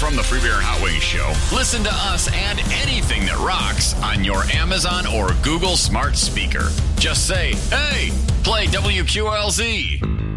From the Free Beer and Hot Wings Show, listen to us and anything that rocks on your Amazon or Google smart speaker. Just say, hey, play WQLZ.